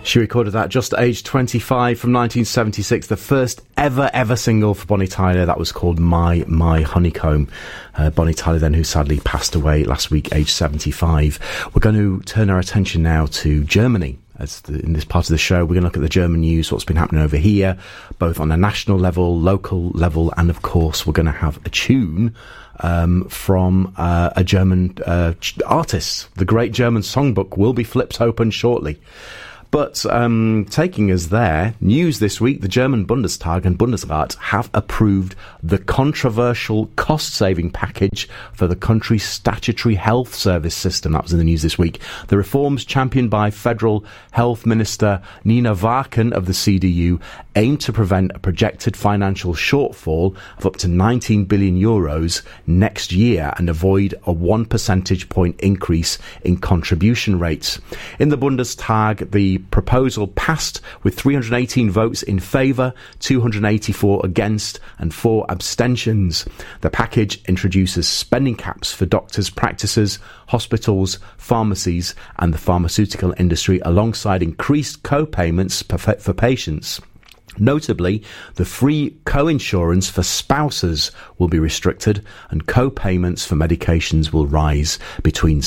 She recorded that just aged 25 from 1976, the first ever single for Bonnie Tyler. That was called My Honeycomb. Bonnie Tyler then, who sadly passed away last week, aged 75. We're going to turn our attention now to Germany. In this part of the show, we're going to look at the German news, what's been happening over here, both on a national level, local level, and of course, we're going to have a tune from a German artist. The Great German Songbook will be flipped open shortly. But taking us there, news this week, the German Bundestag and Bundesrat have approved the controversial cost-saving package for the country's statutory health service system. That was in the news this week. The reforms championed by Federal Health Minister Nina Warken of the CDU aim to prevent a projected financial shortfall of up to 19 billion euros next year and avoid a 1 percentage point increase in contribution rates. In the Bundestag, the proposal passed with 318 votes in favour, 284 against and 4 abstentions. The package introduces spending caps for doctors' practices, hospitals, pharmacies and the pharmaceutical industry, alongside increased co-payments for patients. Notably, the free co-insurance for spouses will be restricted and co-payments for medications will rise between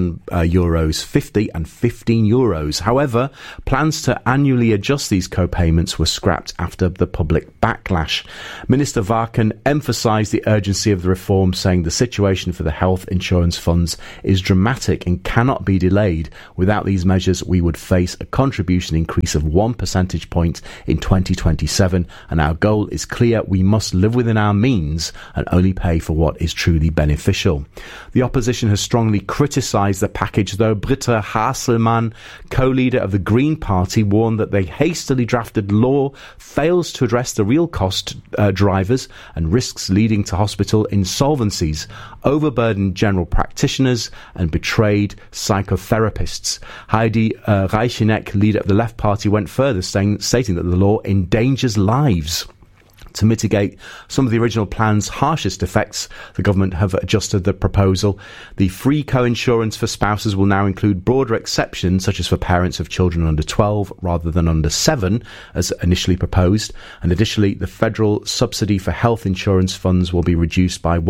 €7.50 and €15. However, plans to annually adjust these co-payments were scrapped after the public backlash. Minister Warken emphasised the urgency of the reform, saying the situation for the health insurance funds is dramatic and cannot be delayed. Without these measures, we would face a contribution increase of 1 percentage point in 2027, and our goal is clear: we must live within our means and only pay for what is truly beneficial. The opposition has strongly criticised the package, though Britta Hasselmann, co-leader of the Green Party, warned that the hastily drafted law fails to address the real cost drivers and risks leading to hospital insolvencies, overburdened general practitioners and betrayed psychotherapists. Heidi Reicheneck, leader of the Left Party, went further, stating that the law endangers lives. To mitigate some of the original plan's harshest effects, the government have adjusted the proposal. The free co-insurance for spouses will now include broader exceptions, such as for parents of children under 12 rather than under 7, as initially proposed. And additionally, the federal subsidy for health insurance funds will be reduced by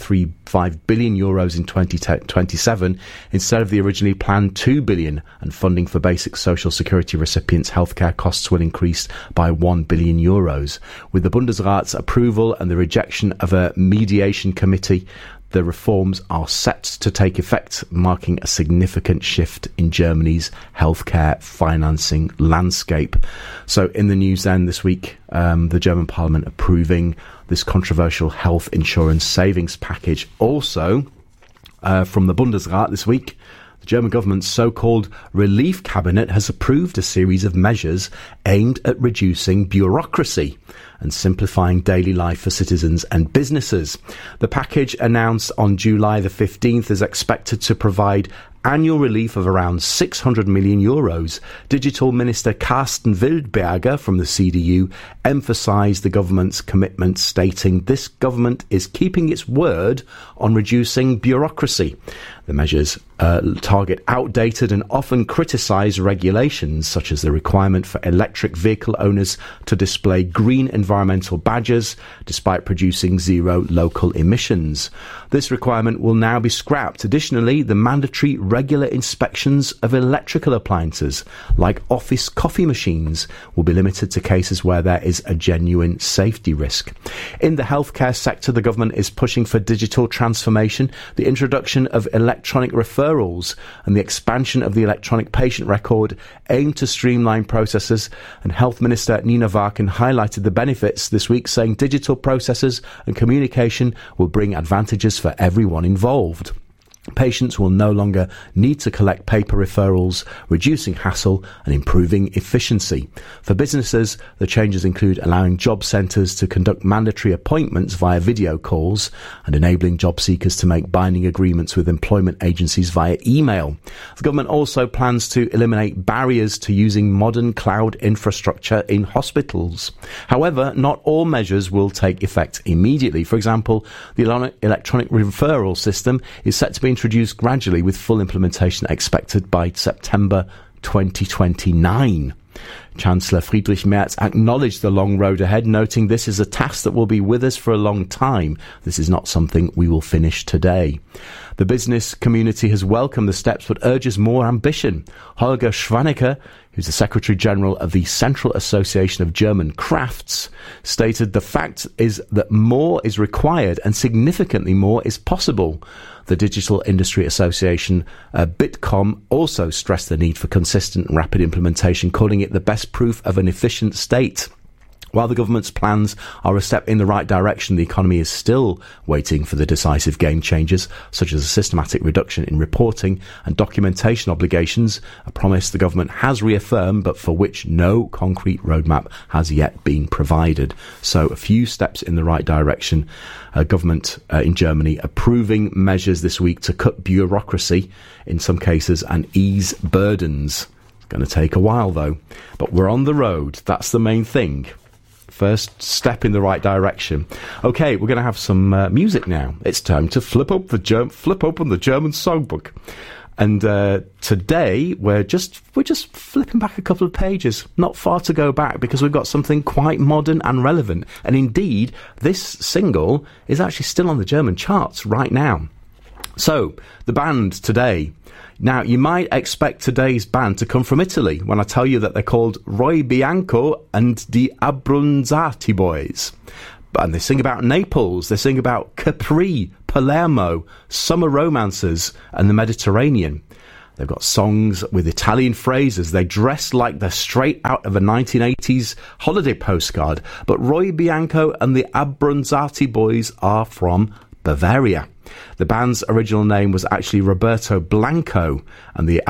€1.35 billion in 2027 instead of the originally planned €2 billion, and funding for basic social security recipients' healthcare costs will increase by €1 billion. With the Bundesrat's approval and the rejection of a mediation committee, the reforms are set to take effect, marking a significant shift in Germany's healthcare financing landscape. So in the news then this week, the German Parliament approving this controversial health insurance savings package. Also, from the Bundesrat this week, the German government's so-called relief cabinet has approved a series of measures aimed at reducing bureaucracy and simplifying daily life for citizens and businesses. The package, announced on July the 15th, is expected to provide annual relief of around €600 million. Digital Minister Carsten Wildberger from the CDU emphasised the government's commitment, stating this government is keeping its word on reducing bureaucracy. The measures target outdated and often criticised regulations, such as the requirement for electric vehicle owners to display green environmental badges despite producing zero local emissions. This requirement will now be scrapped. Additionally, the mandatory regular inspections of electrical appliances, like office coffee machines, will be limited to cases where there is a genuine safety risk. In the healthcare sector, the government is pushing for digital transformation, the introduction of electronic referrals and the expansion of the electronic patient record aim to streamline processes, and Health Minister Nina Warken highlighted the benefits this week, saying digital processes and communication will bring advantages for everyone involved. Patients will no longer need to collect paper referrals, reducing hassle and improving efficiency. For businesses, the changes include allowing job centres to conduct mandatory appointments via video calls and enabling job seekers to make binding agreements with employment agencies via email. The government also plans to eliminate barriers to using modern cloud infrastructure in hospitals. However, not all measures will take effect immediately. For example, the electronic referral system is set to be introduced gradually, with full implementation expected by September 2029. Chancellor Friedrich Merz acknowledged the long road ahead, noting this is a task that will be with us for a long time. This is not something we will finish today. The business community has welcomed the steps but urges more ambition. Holger Schwanecke, who's the Secretary General of the Central Association of German Crafts, stated the fact is that more is required and significantly more is possible. The Digital Industry Association, Bitkom, also stressed the need for consistent and rapid implementation, calling it the best proof of an efficient state. While the government's plans are a step in the right direction, the economy is still waiting for the decisive game changers, such as a systematic reduction in reporting and documentation obligations, a promise the government has reaffirmed, but for which no concrete roadmap has yet been provided. So a few steps in the right direction. Government in Germany approving measures this week to cut bureaucracy in some cases and ease burdens. It's going to take a while, though. But we're on the road. That's the main thing. First step in the right direction. Okay, we're going to have some music now. It's time to flip open the German songbook. And today we're just flipping back a couple of pages, not far to go back, because we've got something quite modern and relevant. And indeed, this single is actually still on the German charts right now. So, the band today. Now, you might expect today's band to come from Italy when I tell you that they're called Roy Bianco and the Abbronzati Boys. And they sing about Naples, they sing about Capri, Palermo, summer romances, and the Mediterranean. They've got songs with Italian phrases. They dress like they're straight out of a 1980s holiday postcard. But Roy Bianco and the Abbronzati Boys are from Bavaria. The band's original name was actually Roberto Blanco and the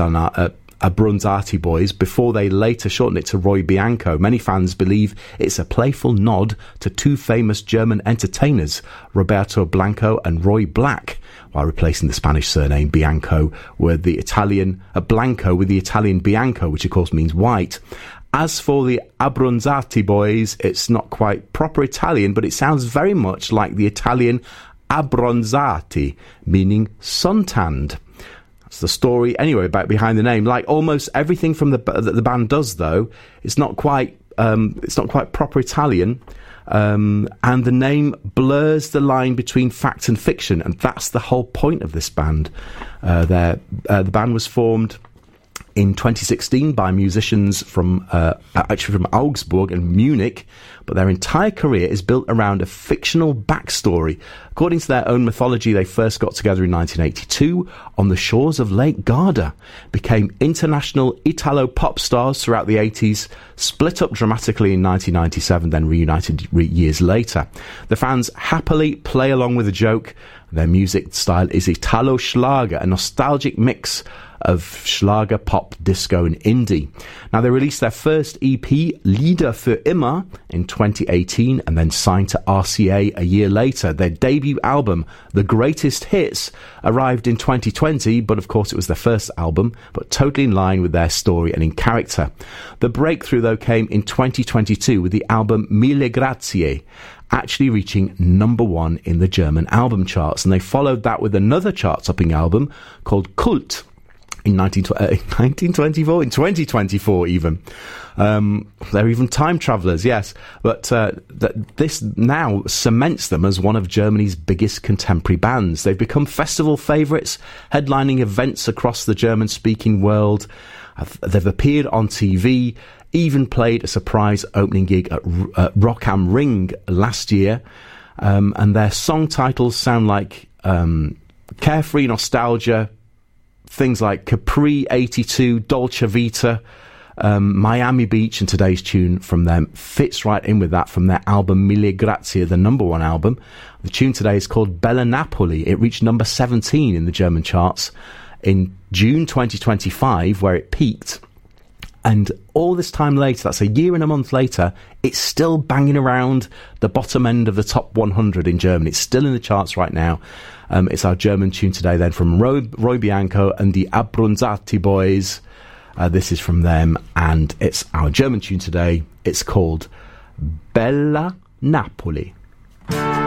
Abbronzati Boys before they later shortened it to Roy Bianco. Many fans believe it's a playful nod to two famous German entertainers, Roberto Blanco and Roy Black, while replacing the Spanish surname Bianco with the Italian Blanco with the Italian Bianco, which of course means white. As for the Abbronzati Boys, it's not quite proper Italian, but it sounds very much like the Italian abbronzati, meaning suntanned. That's the story anyway about behind the name. Like almost everything from that the band does, though, it's not quite proper Italian, and the name blurs the line between fact and fiction, and that's the whole point of this band. The band was formed in 2016 by musicians from Augsburg and Munich, but their entire career is built around a fictional backstory. According to their own mythology, they first got together in 1982 on the shores of Lake Garda, became international Italo pop stars throughout the 80s, split up dramatically in 1997, then reunited years later. The fans happily play along with the joke. Their music style is Italo Schlager, a nostalgic mix of Schlager, pop, disco and indie. Now, they released their first EP, Lieder für immer, in 2018 and then signed to RCA a year later. Their debut album, The Greatest Hits, arrived in 2020, but of course it was their first album, but totally in line with their story and in character. The breakthrough, though, came in 2022 with the album Mille Grazie, actually reaching number 1 in the German album charts. And they followed that with another chart-topping album called Kult, in 2024 even. They're even time travellers, yes. But this now cements them as one of Germany's biggest contemporary bands. They've become festival favourites, headlining events across the German-speaking world. They've appeared on TV, even played a surprise opening gig at Rock am Ring last year. And their song titles sound like Carefree Nostalgia, things like Capri 82, Dolce Vita, Miami Beach, and today's tune from them fits right in with that from their album Mille Grazie, the number 1 album. The tune today is called Bella Napoli. It reached number 17 in the German charts in June 2025, where it peaked. And all this time later, that's a year and a month later, it's still banging around the bottom end of the top 100 in Germany. It's still in the charts right now. It's our German tune today then from Roy Bianco and the Abbronzati Boys. This is from them, and it's our German tune today. It's called Bella Napoli.